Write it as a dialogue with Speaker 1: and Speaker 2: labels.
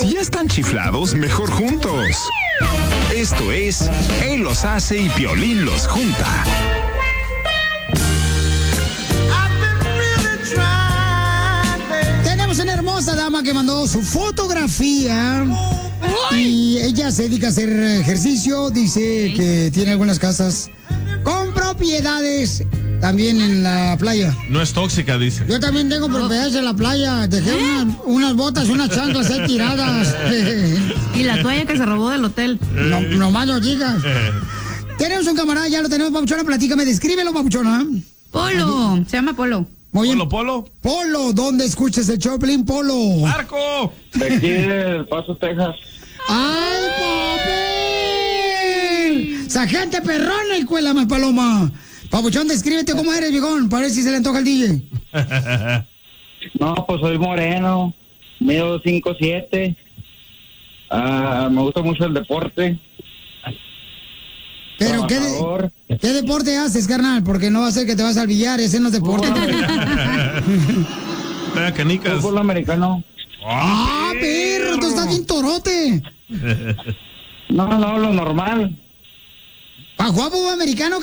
Speaker 1: Si ya están chiflados, mejor juntos. Esto es Él los hace y Piolín los junta.
Speaker 2: Tenemos una hermosa dama que mandó su fotografía y ella se dedica a hacer ejercicio. Dice que tiene algunas casas con propiedades también en la playa.
Speaker 3: No es tóxica, dice.
Speaker 2: Yo también tengo propiedades en la playa. Dejé unas botas, unas chanclas ahí tiradas.
Speaker 4: Y la toalla que se robó del hotel.
Speaker 2: No más lo digas. Tenemos un camarada, ya lo tenemos, Papuchona. Platícame, descríbelo, Papuchona.
Speaker 4: Polo, se llama Polo.
Speaker 2: Muy bien.
Speaker 3: Polo.
Speaker 2: Polo, ¿dónde escuchas el Choplin, Polo?
Speaker 3: ¡Marco!
Speaker 5: De aquí de El Paso, Texas.
Speaker 2: ¡Ay, papi! ¡Esa gente perrona y cuela más paloma! Papuchón, descríbete cómo eres, viejón, para ver si se le antoja el DJ.
Speaker 5: No, pues soy moreno, mido 5'7". Me gusta mucho el deporte.
Speaker 2: Pero, ¿qué deporte haces, carnal? Porque no va a ser que te vas al billar, ese no es deporte.
Speaker 3: Canicas.
Speaker 5: Fútbol americano.
Speaker 2: ¡Ah, perro! ¡Tú estás bien torote!
Speaker 5: No, lo normal.
Speaker 2: ¿Pa' jugar fútbol americano,